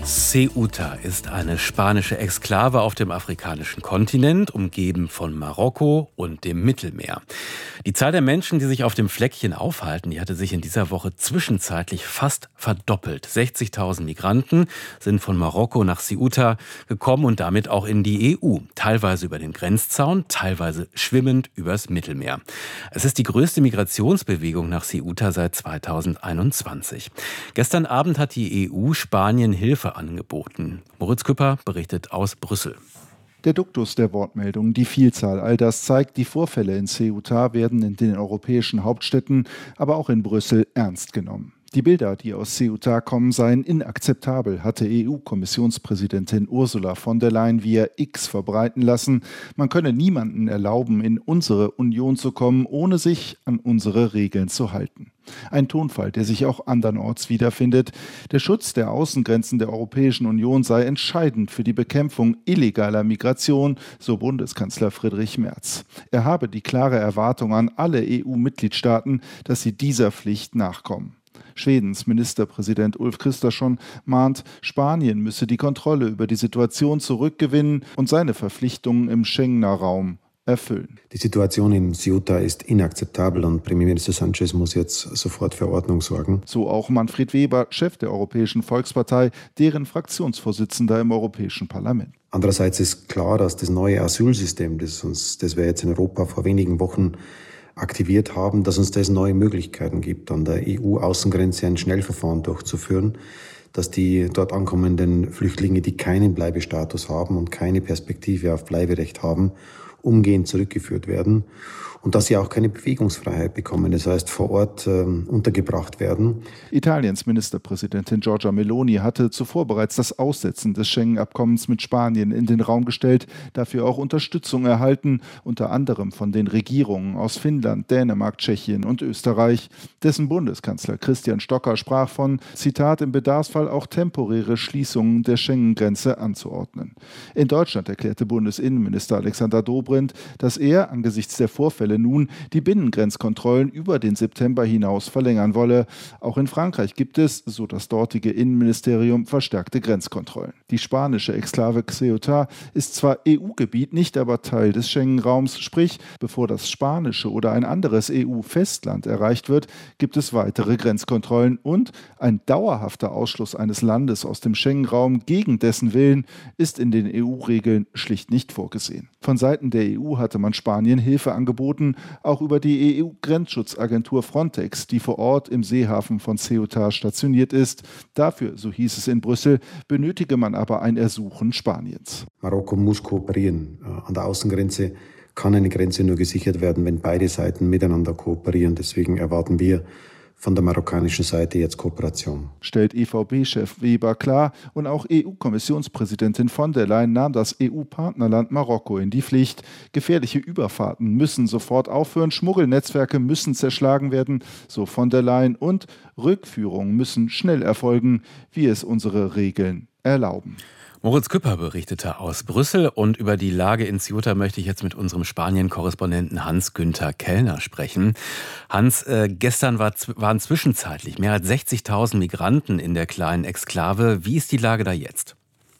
Ceuta ist eine spanische Exklave auf dem afrikanischen Kontinent, umgeben von Marokko und dem Mittelmeer. Die Zahl der Menschen, die sich auf dem Fleckchen aufhalten, die hatte sich in dieser Woche zwischenzeitlich fast verdoppelt. 60.000 Migranten sind von Marokko nach Ceuta gekommen und damit auch in die EU. Teilweise über den Grenzzaun, teilweise schwimmend übers Mittelmeer. Es ist die größte Migrationsbewegung nach Ceuta seit 2021. Gestern Abend hat die EU Spanien Hilfe angeboten. Moritz Küpper berichtet aus Brüssel. Der Duktus der Wortmeldung, die Vielzahl, all das zeigt, die Vorfälle in Ceuta werden in den europäischen Hauptstädten, aber auch in Brüssel ernst genommen. Die Bilder, die aus Ceuta kommen, seien inakzeptabel, hatte EU-Kommissionspräsidentin Ursula von der Leyen via X verbreiten lassen. Man könne niemanden erlauben, in unsere Union zu kommen, ohne sich an unsere Regeln zu halten. Ein Tonfall, der sich auch andernorts wiederfindet. Der Schutz der Außengrenzen der Europäischen Union sei entscheidend für die Bekämpfung illegaler Migration, so Bundeskanzler Friedrich Merz. Er habe die klare Erwartung an alle EU-Mitgliedstaaten, dass sie dieser Pflicht nachkommen. Schwedens Ministerpräsident Ulf Kristersson mahnt, Spanien müsse die Kontrolle über die Situation zurückgewinnen und seine Verpflichtungen im Schengener Raum erfüllen. Die Situation in Ceuta ist inakzeptabel und Premierminister Sánchez muss jetzt sofort für Ordnung sorgen. So auch Manfred Weber, Chef der Europäischen Volkspartei, deren Fraktionsvorsitzender im Europäischen Parlament. Andererseits ist klar, dass das neue Asylsystem, das wir jetzt in Europa vor wenigen Wochen aktiviert haben, dass uns das neue Möglichkeiten gibt, an der EU-Außengrenze ein Schnellverfahren durchzuführen, dass die dort ankommenden Flüchtlinge, die keinen Bleibestatus haben und keine Perspektive auf Bleiberecht haben, umgehend zurückgeführt werden und dass sie auch keine Bewegungsfreiheit bekommen, das heißt vor Ort untergebracht werden. Italiens Ministerpräsidentin Giorgia Meloni hatte zuvor bereits das Aussetzen des Schengen-Abkommens mit Spanien in den Raum gestellt, dafür auch Unterstützung erhalten, unter anderem von den Regierungen aus Finnland, Dänemark, Tschechien und Österreich. Dessen Bundeskanzler Christian Stocker sprach von, Zitat, im Bedarfsfall auch temporäre Schließungen der Schengen-Grenze anzuordnen. In Deutschland erklärte Bundesinnenminister Alexander Dobrindt, dass er angesichts der Vorfälle nun die Binnengrenzkontrollen über den September hinaus verlängern wolle. Auch in Frankreich gibt es, so das dortige Innenministerium, verstärkte Grenzkontrollen. Die spanische Exklave Ceuta ist zwar EU-Gebiet, nicht aber Teil des Schengen-Raums, sprich, bevor das spanische oder ein anderes EU-Festland erreicht wird, gibt es weitere Grenzkontrollen und ein dauerhafter Ausschluss eines Landes aus dem Schengen-Raum gegen dessen Willen ist in den EU-Regeln schlicht nicht vorgesehen. Von Seiten der EU hatte man Spanien Hilfe angeboten, auch über die EU-Grenzschutzagentur Frontex, die vor Ort im Seehafen von Ceuta stationiert ist. Dafür, so hieß es in Brüssel, benötige man aber ein Ersuchen Spaniens. Marokko muss kooperieren. An der Außengrenze kann eine Grenze nur gesichert werden, wenn beide Seiten miteinander kooperieren. Deswegen erwarten wir von der marokkanischen Seite jetzt Kooperation. Stellt EVP-Chef Weber klar und auch EU-Kommissionspräsidentin von der Leyen nahm das EU-Partnerland Marokko in die Pflicht. Gefährliche Überfahrten müssen sofort aufhören, Schmuggelnetzwerke müssen zerschlagen werden, so von der Leyen, und Rückführungen müssen schnell erfolgen, wie es unsere Regeln erlauben. Moritz Küpper berichtete aus Brüssel und über die Lage in Ceuta möchte ich jetzt mit unserem Spanien-Korrespondenten Hans-Günther Kellner sprechen. Hans, gestern waren zwischenzeitlich mehr als 60.000 Migranten in der kleinen Exklave. Wie ist die Lage da jetzt?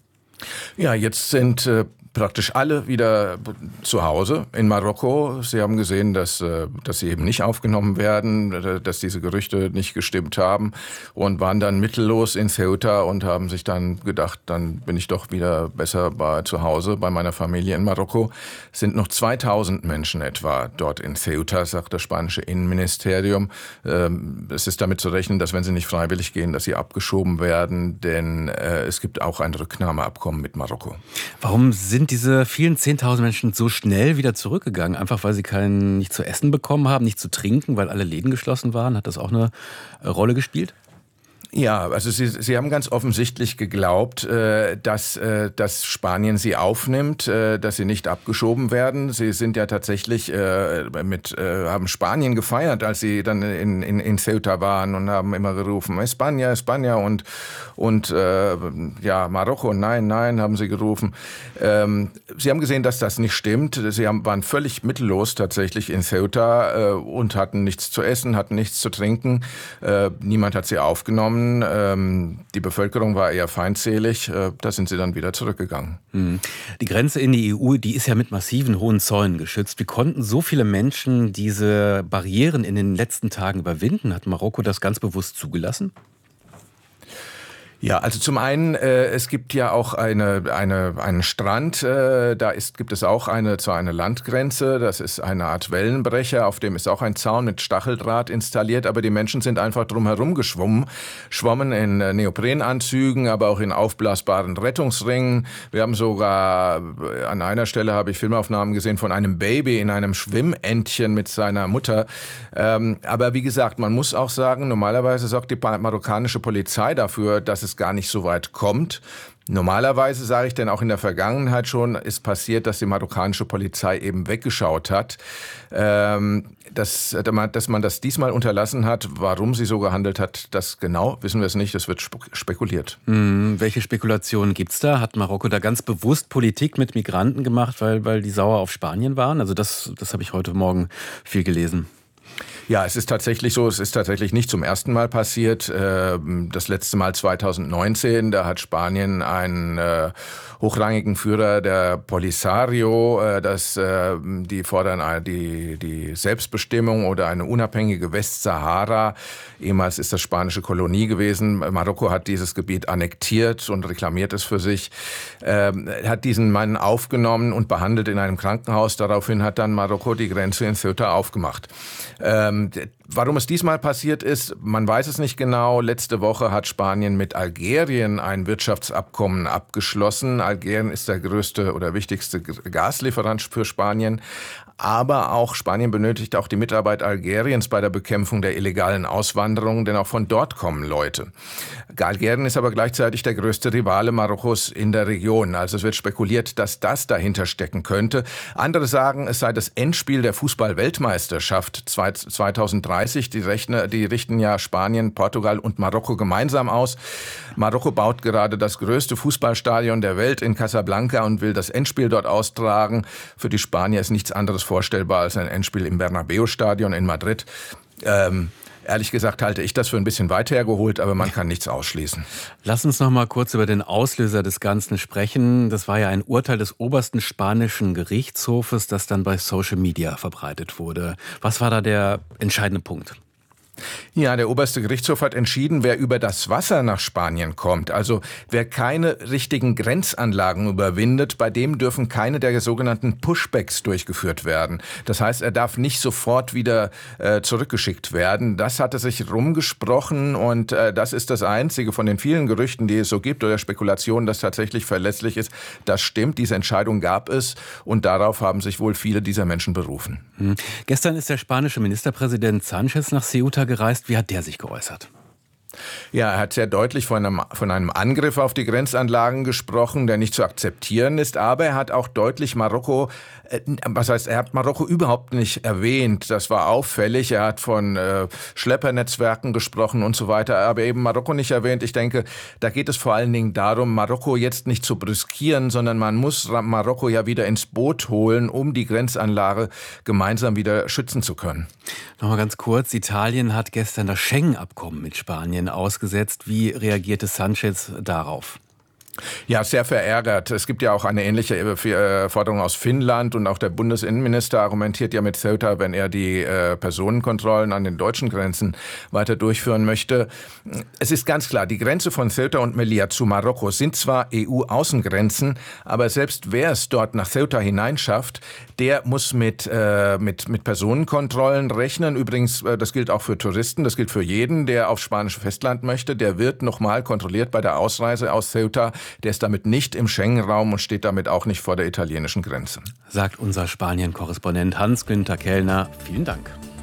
Ja, jetzt sind praktisch alle wieder zu Hause in Marokko. Sie haben gesehen, dass sie eben nicht aufgenommen werden, dass diese Gerüchte nicht gestimmt haben und waren dann mittellos in Ceuta und haben sich dann gedacht, dann bin ich doch wieder besser zu Hause bei meiner Familie in Marokko. Es sind noch 2000 Menschen etwa dort in Ceuta, sagt das spanische Innenministerium. Es ist damit zu rechnen, dass wenn sie nicht freiwillig gehen, dass sie abgeschoben werden, denn es gibt auch ein Rücknahmeabkommen mit Marokko. Warum sind diese vielen 10.000 Menschen so schnell wieder zurückgegangen? Einfach weil sie nichts zu essen bekommen haben, nichts zu trinken, weil alle Läden geschlossen waren? Hat das auch eine Rolle gespielt? Ja, also Sie haben ganz offensichtlich geglaubt, dass Spanien sie aufnimmt, dass sie nicht abgeschoben werden. Sie sind ja tatsächlich haben Spanien gefeiert, als sie dann in Ceuta waren und haben immer gerufen, España, España und Marokko, nein, nein, haben sie gerufen. Sie haben gesehen, dass das nicht stimmt. Sie waren völlig mittellos tatsächlich in Ceuta und hatten nichts zu essen, hatten nichts zu trinken. Niemand hat sie aufgenommen. Spanien. Die Bevölkerung war eher feindselig. Da sind sie dann wieder zurückgegangen. Die Grenze in die EU, die ist ja mit massiven hohen Zäunen geschützt. Wie konnten so viele Menschen diese Barrieren in den letzten Tagen überwinden? Hat Marokko das ganz bewusst zugelassen? Ja, also zum einen, es gibt ja auch einen Strand, gibt es auch zwar eine Landgrenze, das ist eine Art Wellenbrecher, auf dem ist auch ein Zaun mit Stacheldraht installiert, aber die Menschen sind einfach drumherum schwommen in Neoprenanzügen, aber auch in aufblasbaren Rettungsringen. Wir haben sogar, an einer Stelle habe ich Filmaufnahmen gesehen von einem Baby in einem Schwimmentchen mit seiner Mutter. Aber wie gesagt, man muss auch sagen, normalerweise sorgt die marokkanische Polizei dafür, dass es gar nicht so weit kommt. Normalerweise, sage ich denn auch in der Vergangenheit schon, ist passiert, dass die marokkanische Polizei eben weggeschaut hat. Dass man das diesmal unterlassen hat, warum sie so gehandelt hat, das genau wissen wir es nicht, das wird spekuliert. Welche Spekulationen gibt es da? Hat Marokko da ganz bewusst Politik mit Migranten gemacht, weil die sauer auf Spanien waren? Also das habe ich heute Morgen viel gelesen. Ja, es ist tatsächlich so, es ist tatsächlich nicht zum ersten Mal passiert. Das letzte Mal 2019, da hat Spanien einen hochrangigen Führer der Polisario, die fordern die Selbstbestimmung oder eine unabhängige Westsahara. Ehemals ist das spanische Kolonie gewesen. Marokko hat dieses Gebiet annektiert und reklamiert es für sich. Hat diesen Mann aufgenommen und behandelt in einem Krankenhaus. Daraufhin hat dann Marokko die Grenze in Ceuta aufgemacht. Warum es diesmal passiert ist, man weiß es nicht genau. Letzte Woche hat Spanien mit Algerien ein Wirtschaftsabkommen abgeschlossen. Algerien ist der größte oder wichtigste Gaslieferant für Spanien. Aber auch Spanien benötigt auch die Mitarbeit Algeriens bei der Bekämpfung der illegalen Auswanderung, denn auch von dort kommen Leute. Algerien ist aber gleichzeitig der größte Rivale Marokkos in der Region. Also es wird spekuliert, dass das dahinter stecken könnte. Andere sagen, es sei das Endspiel der Fußball-Weltmeisterschaft 2030. Die richten ja Spanien, Portugal und Marokko gemeinsam aus. Marokko baut gerade das größte Fußballstadion der Welt in Casablanca und will das Endspiel dort austragen. Für die Spanier ist nichts anderes vorstellbar als ein Endspiel im Bernabeu-Stadion in Madrid. Ehrlich gesagt halte ich das für ein bisschen weit hergeholt, aber man kann nichts ausschließen. Lass uns noch mal kurz über den Auslöser des Ganzen sprechen. Das war ja ein Urteil des obersten spanischen Gerichtshofes, das dann bei Social Media verbreitet wurde. Was war da der entscheidende Punkt? Ja, der oberste Gerichtshof hat entschieden, wer über das Wasser nach Spanien kommt, also wer keine richtigen Grenzanlagen überwindet, bei dem dürfen keine der sogenannten Pushbacks durchgeführt werden. Das heißt, er darf nicht sofort wieder zurückgeschickt werden. Das hatte sich rumgesprochen und das ist das einzige von den vielen Gerüchten, die es so gibt oder Spekulationen, das tatsächlich verlässlich ist. Das stimmt, diese Entscheidung gab es und darauf haben sich wohl viele dieser Menschen berufen. Gestern ist der spanische Ministerpräsident Sánchez nach Ceuta gereist. Wie hat der sich geäußert? Ja, er hat sehr deutlich von einem Angriff auf die Grenzanlagen gesprochen, der nicht zu akzeptieren ist. Aber er hat auch deutlich Marokko überhaupt nicht erwähnt. Das war auffällig. Er hat von Schleppernetzwerken gesprochen und so weiter, aber eben Marokko nicht erwähnt. Ich denke, da geht es vor allen Dingen darum, Marokko jetzt nicht zu brüskieren, sondern man muss Marokko ja wieder ins Boot holen, um die Grenzanlage gemeinsam wieder schützen zu können. Nochmal ganz kurz. Italien hat gestern das Schengen-Abkommen mit Spanien ausgesetzt. Wie reagierte Sánchez darauf? Ja, sehr verärgert. Es gibt ja auch eine ähnliche Forderung aus Finnland und auch der Bundesinnenminister argumentiert ja mit Ceuta, wenn er die Personenkontrollen an den deutschen Grenzen weiter durchführen möchte. Es ist ganz klar, die Grenze von Ceuta und Melilla zu Marokko sind zwar EU-Außengrenzen, aber selbst wer es dort nach Ceuta hineinschafft, der muss mit Personenkontrollen rechnen. Übrigens, das gilt auch für Touristen, das gilt für jeden, der aufs spanische Festland möchte. Der wird nochmal kontrolliert bei der Ausreise aus Ceuta. Der ist damit nicht im Schengen-Raum und steht damit auch nicht vor der italienischen Grenze. Sagt unser Spanien-Korrespondent Hans-Günther Kellner. Vielen Dank.